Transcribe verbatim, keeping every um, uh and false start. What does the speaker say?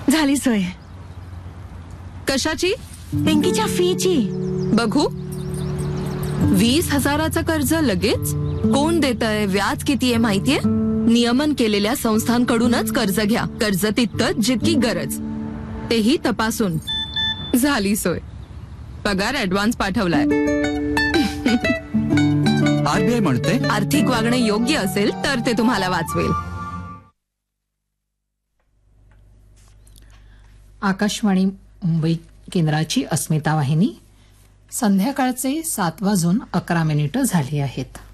झाली सोय. कशाची? पिंकीच्या फीची. बघू. वीस हजाराचं कर्ज लगेच? कोण देतंय, व्याज किती आहे माहितीये? नियमन केलेल्या संस्थांकडूनच कर्ज घ्या. कर्ज तितकंच जितकी गरज, तेही तपासून. झाली सोय. पगार ऍडव्हान्स पाठवलाय. आरबीआय म्हणते आर्थिक वागणे योग्य असेल तर ते तुम्हाला वाचवेल. आकाशवाणी मुंबई केंद्राची अस्मिता वाहिनी. संध्याकाळचे सात वाजून अकरा मिनिटं झाली आहेत.